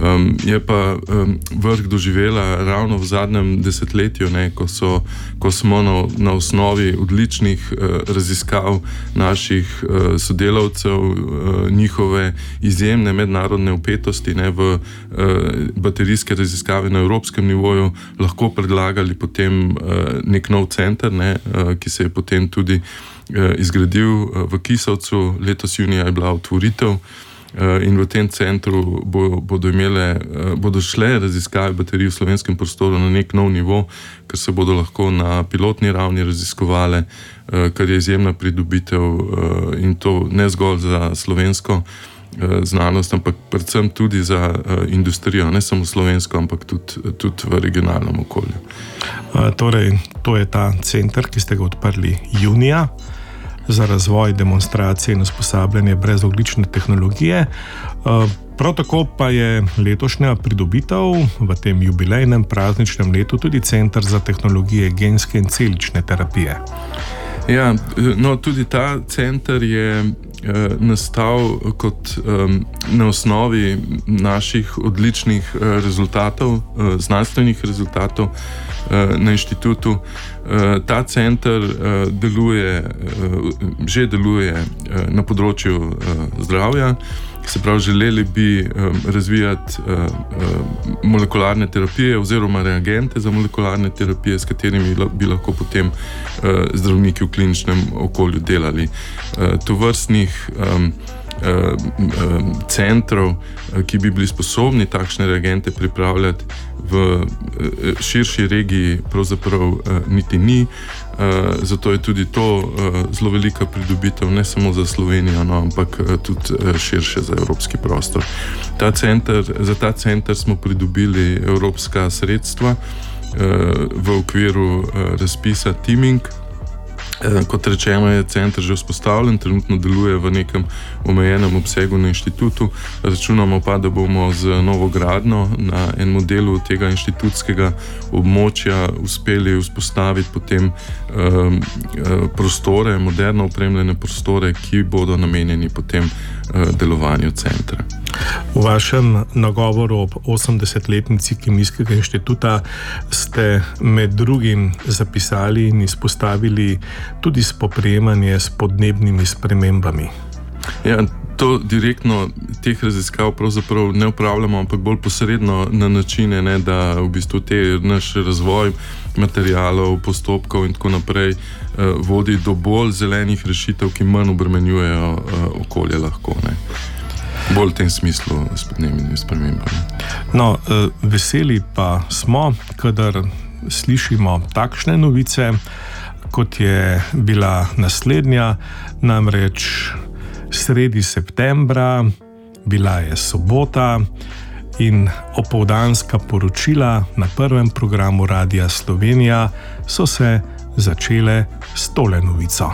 Je pa vrh doživela ravno v zadnjem desetletju, ne, ko smo na osnovi odličnih raziskav naših sodelavcev, njihove izjemne mednarodne vpetosti, ne, v baterijske raziskave na evropskem nivoju lahko predlagali potem nek nov center, ne, ki se je potem tudi izgradil v Kisovcu. Letos junija je bila otvoritev in v tem centru bodo šle raziskave baterij v slovenskem prostoru na nek nov nivo, ker se bodo lahko na pilotni ravni raziskovale, kar je izjemna pridobitev in to ne zgolj za slovensko znanost, ampak predvsem tudi za industrijo, ne samo slovensko, ampak tudi v regionalnem okolju. Torej, to je ta center, ki ste ga odprli junija za razvoj, demonstracije in usposabljanje brezogljične tehnologije. Prav tako pa je letošnja pridobitev v tem jubilejnem prazničnem letu tudi Center za tehnologije genske in celične terapije. Ja, no, tudi ta center je nastal kot na osnovi naših odličnih rezultatov, znanstvenih rezultatov na inštitutu. Ta center že deluje na področju zdravja. Se pravi, želeli bi razvijati molekularne terapije oziroma reagente za molekularne terapije, s katerimi bi lahko potem zdravniki v kliničnem okolju delali. Tovrstnih centrov, ki bi bili sposobni takšne reagente pripravljati v širši regiji, pravzaprav niti ni. Zato je tudi to zelo velika pridobitev, ne samo za Slovenijo, no, ampak tudi širše za evropski prostor. Za ta center smo pridobili evropska sredstva v okviru razpisa Teaming. Kot rečeno, je center že vzpostavljen, trenutno deluje v nekem omejenem obsegu na inštitutu. Računamo pa, da bomo z novogradnjo na enem delu tega inštitutskega območja uspeli vzpostaviti potem prostore, moderno opremljene prostore, ki bodo namenjeni potem delovanju centra. V vašem nagovoru ob 80-letnici Kemijskega inštituta ste med drugim zapisali in izpostavili tudi spoprijemanje s podnebnimi spremembami. Ja, to direktno teh raziskav pravzaprav ne upravljamo, ampak bolj posredno na načine, ne, da v bistvu naš razvoj materialov, postopkov in tako naprej vodi do bolj zelenih rešitev, ki manj obremenjujejo okolje lahko, ne. Bolj v tem smislu s podnebnimi spremembami. No, veseli pa smo, kadar slišimo takšne novice, kot je bila naslednja, namreč sredi septembra, bila je sobota in opoldanska poročila na prvem programu Radia Slovenija so se začele s tole novico.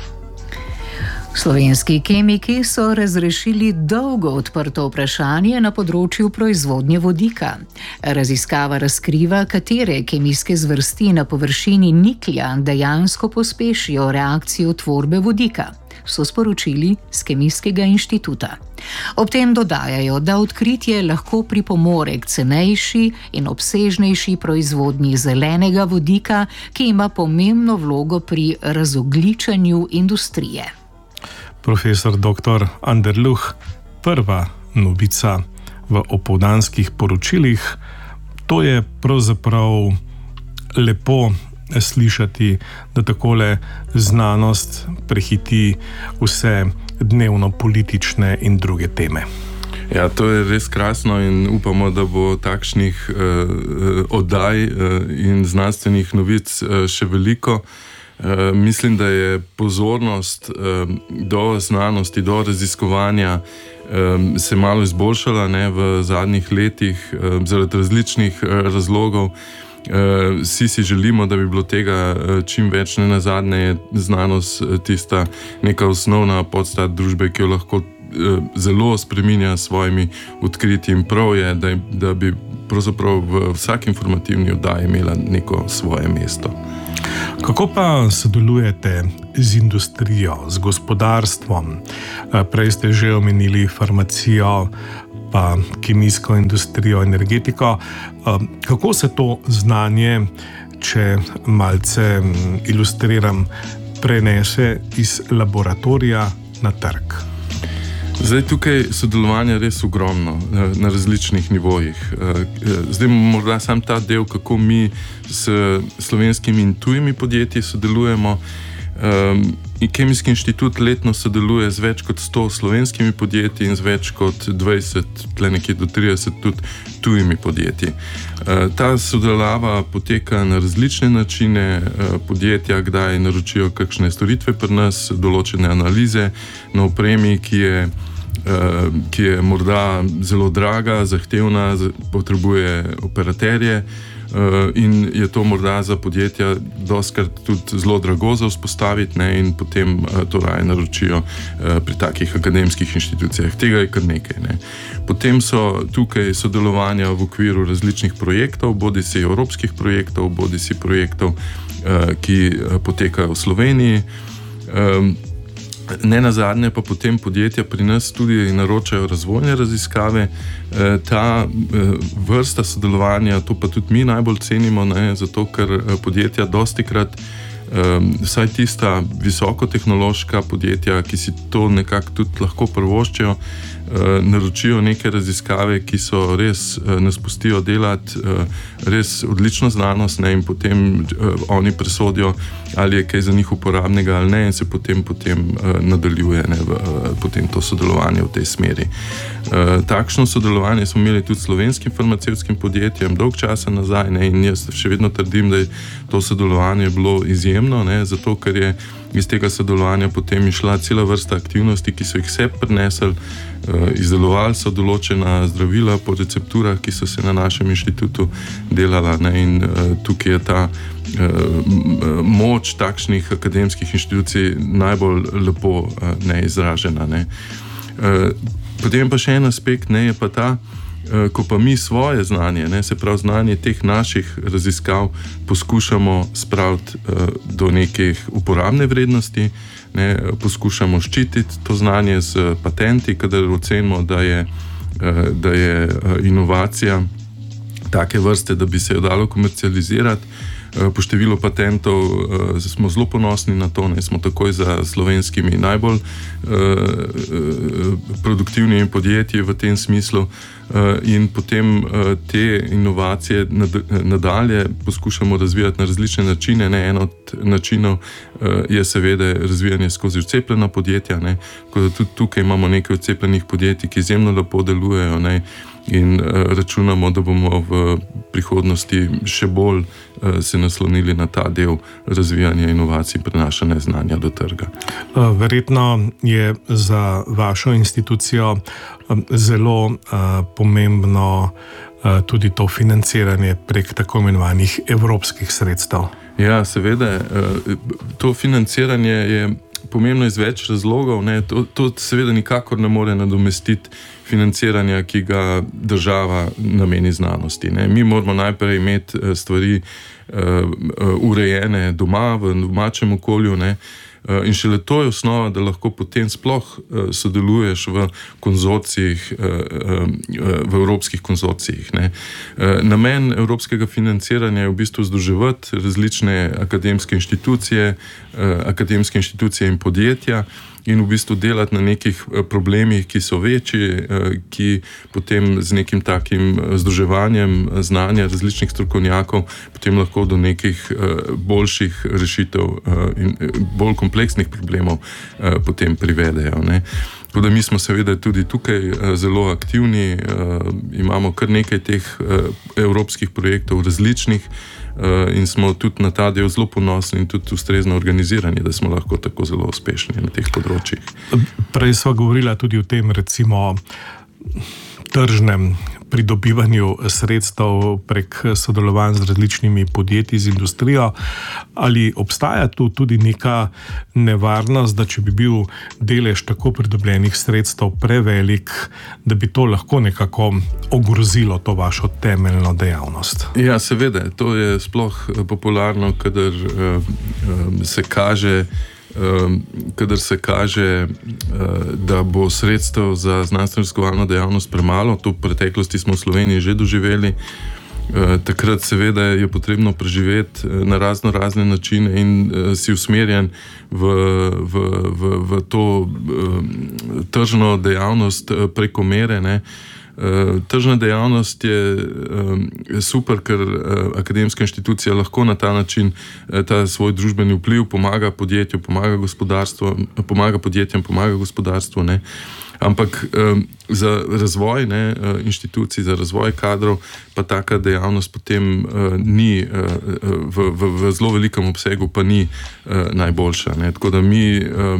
Slovenski kemiki so razrešili dolgo odprto vprašanje na področju proizvodnje vodika. Raziskava razkriva, katere kemijske zvrsti na površini niklja dejansko pospešijo reakcijo tvorbe vodika, so sporočili z Kemijskega inštituta. Ob tem dodajajo, da odkritje lahko pripomore k cenejši in obsežnejši proizvodnji zelenega vodika, ki ima pomembno vlogo pri razogljičenju industrije. Profesor dr. Anderluh, prva novica v opoldanskih poročilih. To je pravzaprav lepo slišati, da takole znanost prehiti vse dnevno politične in druge teme. Ja, to je res krasno in upamo, da bo takšnih oddaj in znanstvenih novic še veliko. Mislim, da je pozornost do znanosti, do raziskovanja se malo izboljšala, ne, v zadnjih letih zaradi različnih razlogov. Vsi si želimo, da bi bilo tega čim več, ne nazadnje je znanost tista neka osnovna podstat družbe, ki jo lahko zelo spreminja s svojimi odkritji in prav je, da bi pravzaprav v vsak informativni oddaji imela neko svoje mesto. Kako pa sodelujete z industrijo, z gospodarstvom? Prej ste že omenili farmacijo, pa kemijsko industrijo, energetiko. Kako se to znanje, če malce ilustriram, prenese iz laboratorija na trg? Zdaj, tukaj sodelovanje res ogromno na različnih nivojih. Zdaj morda sam ta del, kako mi s slovenskimi in tujimi podjetji sodelujemo. Kemijski inštitut letno sodeluje z več kot 100 slovenskimi podjetji in z več kot 20, tle nekje do 30 tudi tujimi podjetji. Ta sodelava poteka na različne načine. Podjetja kdaj naročijo kakšne storitve pri nas, določene analize na opremi, ki je morda zelo draga, zahtevna, potrebuje operaterje. In je to morda za podjetja dostikrat tudi zelo drago za vzpostaviti, ne, in potem to raje naročijo pri takih akademskih inštitucijah. Tega je kar nekaj. Ne. Potem so tukaj sodelovanja v okviru različnih projektov, bodisi evropskih projektov, bodisi projektov, ki potekajo v Sloveniji. Ne nazadnje pa potem podjetja pri nas tudi naročajo razvojne raziskave. Ta vrsta sodelovanja, to pa tudi mi najbolj cenimo, ne, zato ker podjetja dostikrat, vsaj tista visokotehnološka podjetja, ki si to nekako tudi lahko privoščijo, naročijo neke raziskave, ki so res, nas pustijo delati res odlično znanost, ne, in potem oni presodijo, ali je kaj za njih uporabnega ali ne, in se potem nadaljuje, ne, potem to sodelovanje v tej smeri. Takšno sodelovanje smo imeli tudi s slovenskim farmacevtskim podjetjem dolg časa nazaj, ne, in jaz še vedno trdim, da je to sodelovanje bilo izjemno, ne, zato ker je iz tega sodelovanja potem išla cela vrsta aktivnosti, ki so jih vse prinesli. Izdelovali so določena zdravila po recepturah, ki so se na našem inštitutu delala, ne, in tukaj je ta moč takšnih akademskih inštitucij najbolj lepo izražena. Ne. Potem pa še en aspekt, ne, je pa ta, ko pa mi svoje znanje, ne, se pravi znanje teh naših raziskav poskušamo spraviti do nekih uporabne vrednosti, ne, poskušamo ščititi to znanje z patenti, kadar ocenimo, da je inovacija take vrste, da bi se jo dalo komercializirati. Po številu patentov smo zelo ponosni na to, ne, smo takoj za slovenskimi najbolj produktivnimi podjetji v tem smislu, in potem te inovacije nadalje poskušamo razvijati na različne načine. Ne. En od načinov je seveda razvijanje skozi odcepljena podjetja, ne. Tudi tukaj imamo nekaj odcepljenih podjetij, ki izjemno lepo delujejo, ne. In računamo, da bomo v prihodnosti še bolj se naslonili na ta del razvijanja inovacij, prenašanja znanja do trga. Verjetno je za vašo institucijo zelo pomembno tudi to financiranje prek tako imenovanih evropskih sredstev. Ja, seveda. To financiranje je pomembno iz več razlogov. Ne. To seveda nikakor ne more nadomestiti financiranja, ki ga država nameni znanosti. Ne. Mi moramo najprej imeti stvari urejene doma, v domačem okolju, ne. In šele to je osnova, da lahko potem sploh sodeluješ v konzorcijih, v evropskih konzorcijih. Ne. Namen evropskega financiranja je v bistvu združevati različne akademske inštitucije in podjetja in v bistvu delati na nekih problemih, ki so večji, ki potem z nekim takim združevanjem znanja različnih strokovnjakov potem lahko do nekih boljših rešitev in bolj kompleksnih problemov potem privedejo. Ne. Tako da mi smo seveda tudi tukaj zelo aktivni, imamo kar nekaj teh evropskih projektov različnih, in smo tudi na ta del zelo ponosni in tudi ustrezno organizirani, da smo lahko tako zelo uspešni na teh področjih. Prej sva govorila tudi o tem, recimo, tržnem pridobivanju sredstev prek sodelovanj z različnimi podjetji, z industrijo. Ali obstaja tu tudi neka nevarnost, da če bi bil delež tako pridobljenih sredstev prevelik, da bi to lahko nekako ogrozilo to vašo temeljno dejavnost? Ja, seveda. To je sploh popularno, kadar se kaže kadar se kaže, da bo sredstev za znanstveno-raziskovalno dejavnost premalo, to v preteklosti smo v Sloveniji že doživeli, takrat seveda je potrebno preživeti na razne načine in si usmerjen v to tržno dejavnost preko mere, ne. Tržna dejavnost je super, ker akademska inštitucija lahko na ta način ta svoj družbeni vpliv pomaga podjetju, pomaga podjetjem, pomaga gospodarstvu, ne. Ampak za razvoj, ne, inštitucij, za razvoj kadrov pa taka dejavnost potem ni v zelo velikem obsegu pa ni najboljša, ne. Tako da mi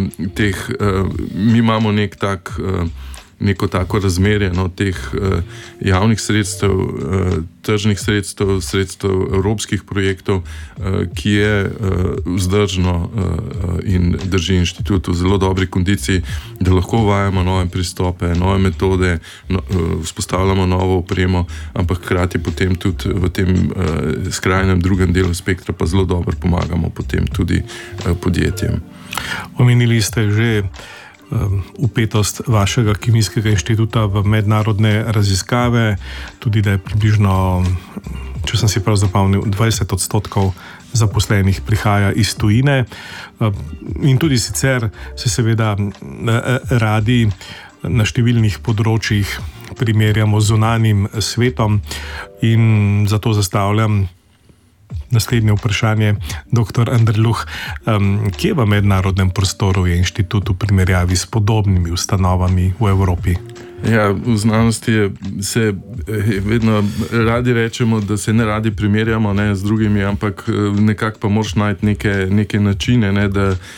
imamo neko tako razmerje, no, teh javnih sredstev, tržnih sredstev evropskih projektov, ki je vzdržno in drži inštitut v zelo dobri kondiciji, da lahko uvajamo nove pristope, nove metode, vzpostavljamo novo opremo, ampak hkrati potem tudi v tem skrajnem drugem delu spektra pa zelo dobro pomagamo potem tudi podjetjem. Omenili ste že vpetost vašega kemijskega inštituta v mednarodne raziskave, tudi da je približno, če sem si prav zapomnil, 20% zaposlenih prihaja iz tujine. In tudi sicer se seveda radi na številnih področjih primerjamo z zunanjim svetom in zato zastavljam naslednje vprašanje, dr. Anderluh. Kje v mednarodnem prostoru je inštitut v primerjavi s podobnimi ustanovami v Evropi? Ja, v znanosti se vedno radi rečemo, da se ne radi primerjamo, ne, z drugimi, ampak nekako pa moraš najti neke načine, ne,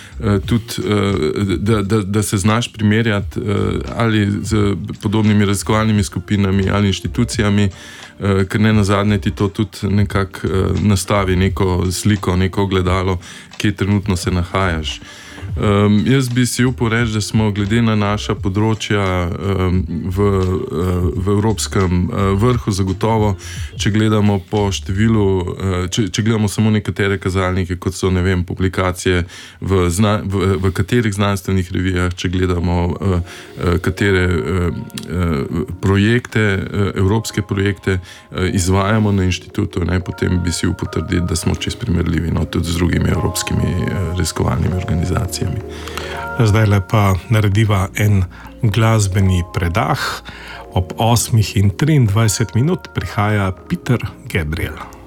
da se znaš primerjati ali z podobnimi raziskovalnimi skupinami ali inštitucijami, ker ne nazadnje ti to tudi nekako nastavi neko sliko, neko ogledalo, kje trenutno se nahajaš. Jaz bi si upal reči, da smo glede na naša področja v evropskem vrhu zagotovo, če gledamo po številu, če gledamo samo nekatere kazalnike, kot so, ne vem, publikacije v katerih znanstvenih revijah, če gledamo katere projekte, evropske projekte izvajamo na inštitutu, ne, potem bi si upal trditi, da smo čisto primerljivi, no, tudi z drugimi evropskimi raziskovalnimi organizacijami. Zdaj pa narediva en glasbeni predah. Ob 8:23 prihaja Peter Gabriel.